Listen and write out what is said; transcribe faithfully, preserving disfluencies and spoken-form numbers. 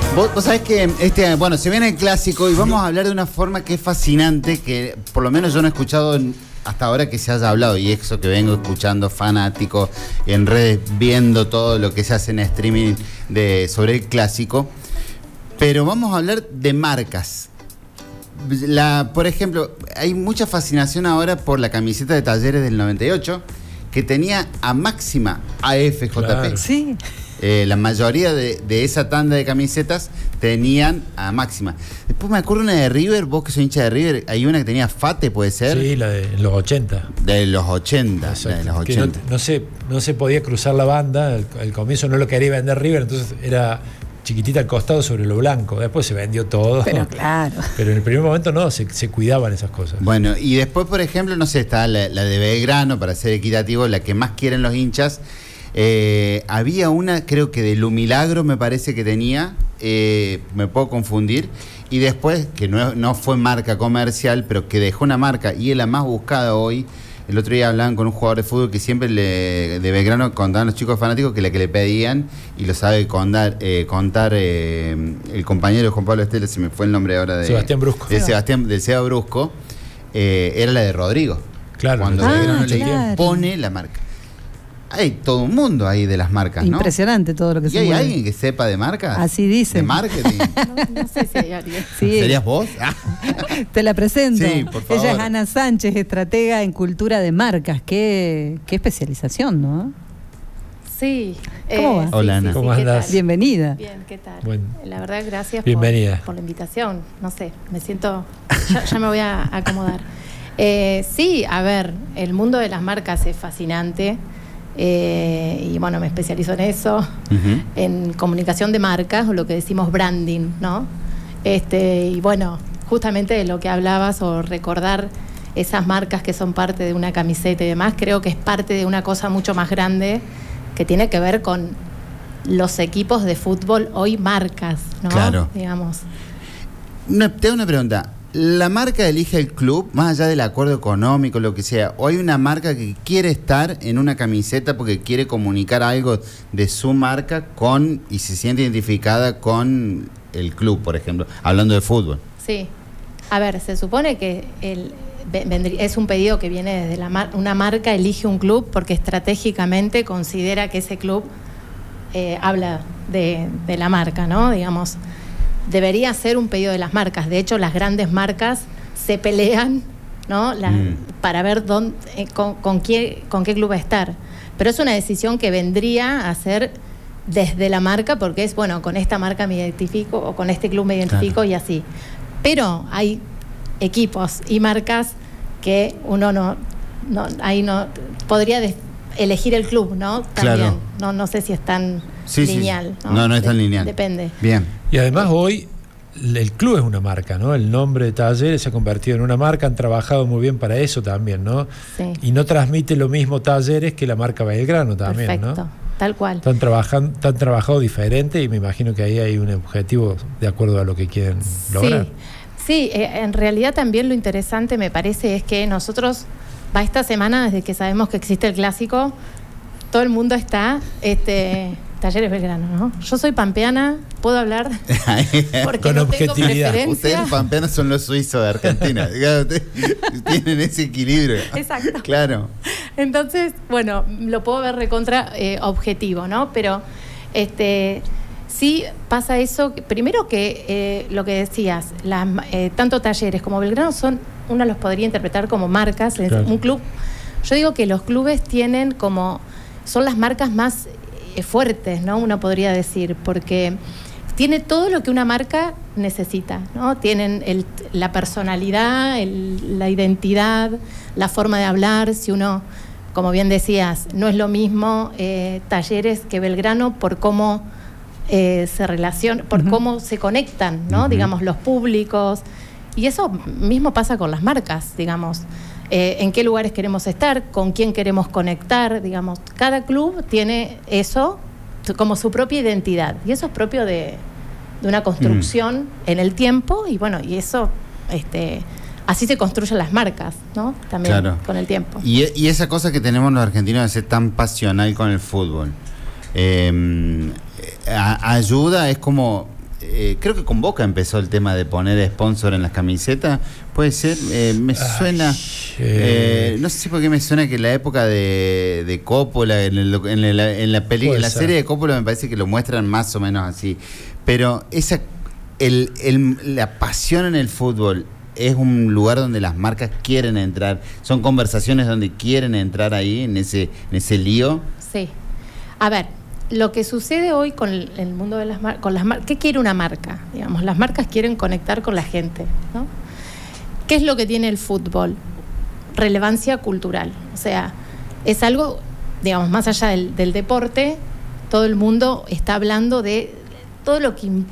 Vos, vos sabés que este, bueno, se viene el clásico y vamos a hablar de una forma que es fascinante, que por lo menos yo no he escuchado en, hasta ahora que se haya hablado, y eso que vengo escuchando fanáticos en redes, viendo todo lo que se hace en streaming de, sobre el clásico. Pero vamos a hablar de marcas. La, por ejemplo, hay mucha fascinación ahora por la camiseta de Talleres del noventa y ocho, que tenía a máxima A F J P. Claro. Sí. Eh, la mayoría de, de esa tanda de camisetas tenían a máxima. Después me acuerdo una de River, vos que sos hincha de River, hay una que tenía Fate, ¿puede ser? Sí, la de los ochenta. De los ochenta. Exacto. La de los Que no, ochenta. no se, no se podía cruzar la banda, al, al comienzo no lo quería vender River, entonces era chiquitita al costado sobre lo blanco, después se vendió todo. Pero claro. Pero en el primer momento no, se, se cuidaban esas cosas. Bueno, y después, por ejemplo, no sé, está la, la de Belgrano, para ser equitativo, la que más quieren los hinchas. Eh, había una, creo que de Lumilagro me parece que tenía, eh, me puedo confundir, y después, que no, no fue marca comercial, pero que dejó una marca y es la más buscada hoy. El otro día hablaban con un jugador de fútbol que siempre le, de Belgrano contaban los chicos fanáticos que la que le pedían, y lo sabe contar, eh, contar eh, el compañero de Juan Pablo Estela, se me fue el nombre ahora de Sebastián Brusco. de Sebastián, del Seba Brusco, eh, era la de Rodrigo. Claro. Cuando Ah, Belgrano le claro. pone la marca. Hay todo un mundo ahí de las marcas, ¿no? Impresionante todo lo que ¿Y se hay mueve. alguien que sepa de marcas? Así dicen. ¿De marketing? No, no sé si hay alguien. Sí. ¿Serías vos? Te la presento. Sí, por favor. Ella es Ana Sánchez, estratega en cultura de marcas. Qué, qué especialización, ¿no? Sí. ¿Cómo va? sí, Hola, Ana. sí, ¿Cómo ¿qué andás? tal? Bienvenida. Bien, ¿qué tal? Bueno. La verdad, gracias Bienvenida. por, por la invitación. No sé, me siento... Ya, ya me voy a acomodar. Eh, sí, a ver, el mundo de las marcas es fascinante. Eh, y bueno, me especializo en eso, Uh-huh. en comunicación de marcas, o lo que decimos branding, ¿no? Este, y bueno, justamente de lo que hablabas, o recordar esas marcas que son parte de una camiseta y demás, creo que es parte de una cosa mucho más grande que tiene que ver con los equipos de fútbol hoy marcas, ¿no? Claro. Digamos. Una, te hago una pregunta. ¿La marca elige el club, más allá del acuerdo económico, lo que sea? ¿O hay una marca que quiere estar en una camiseta porque quiere comunicar algo de su marca con y se siente identificada con el club, por ejemplo, hablando de fútbol? Sí. A ver, se supone que el, vendría, es un pedido que viene desde la mar, una marca elige un club porque estratégicamente considera que ese club eh, habla de, de la marca, ¿no? Digamos, debería ser un pedido de las marcas. De hecho, las grandes marcas se pelean, ¿no? La, mm. para ver dónde, eh, con, con, qué, con qué club va a estar. Pero es una decisión que vendría a ser desde la marca, porque es, bueno, con esta marca me identifico, o con este club me identifico, claro. Y así. Pero hay equipos y marcas que uno no, no ahí no podría des, elegir el club, ¿no? También. Claro. No, no sé si es tan sí, lineal. Sí. ¿no? no, no es tan de, lineal. Depende. Bien. Y además hoy el club es una marca, ¿no? El nombre de Talleres se ha convertido en una marca, han trabajado muy bien para eso también, ¿no? Sí. Y no transmite lo mismo Talleres que la marca Belgrano también, perfecto, ¿no? Tal cual. Están trabajando, están trabajado diferente y me imagino que ahí hay un objetivo de acuerdo a lo que quieren lograr. Sí, sí eh, en realidad también lo interesante me parece es que nosotros, va esta semana desde que sabemos que existe el clásico, todo el mundo está... este Talleres Belgrano, ¿no? Yo soy pampeana, puedo hablar porque con no objetividad. Tengo Ustedes los pampeanos son los suizos de Argentina. Tienen ese equilibrio. Exacto. Claro. Entonces, bueno, lo puedo ver recontra eh, objetivo, ¿no? Pero este sí pasa eso. Primero que eh, lo que decías, las, eh, tanto Talleres como Belgrano son, uno los podría interpretar como marcas. Claro. Un club. Yo digo que los clubes tienen como, son las marcas más fuertes, ¿no? Uno podría decir, porque tiene todo lo que una marca necesita, ¿no? Tienen el, la personalidad, el, la identidad, la forma de hablar. Si uno, como bien decías, no es lo mismo eh, Talleres que Belgrano por cómo eh, se relacionan, por uh-huh. cómo se conectan, ¿no? Uh-huh. Digamos, los públicos. Y eso mismo pasa con las marcas, digamos. Eh, en qué lugares queremos estar, con quién queremos conectar, digamos. Cada club tiene eso como su propia identidad, y eso es propio de, de una construcción mm. en el tiempo, y bueno, y eso este, así se construyen las marcas, ¿no? También claro. con el tiempo. Y, y esa cosa que tenemos los argentinos de ser tan pasional con el fútbol, eh, a, ayuda, es como eh, creo que con Boca empezó el tema de poner sponsor en las camisetas. Puede ser, eh, me suena, eh, no sé por qué me suena que en la época de, de Coppola, en, el, en, el, en la película, en la serie de Coppola me parece que lo muestran más o menos así. Pero esa, el, el, la pasión en el fútbol es un lugar donde las marcas quieren entrar, son conversaciones donde quieren entrar ahí, en ese, en ese lío. Sí. A ver, lo que sucede hoy con el, el mundo de las marcas, con las mar- ¿qué quiere una marca? Digamos, las marcas quieren conectar con la gente, ¿no? ¿Qué es lo que tiene el fútbol? Relevancia cultural. O sea, es algo, digamos, más allá del, del deporte, todo el mundo está hablando de todo lo que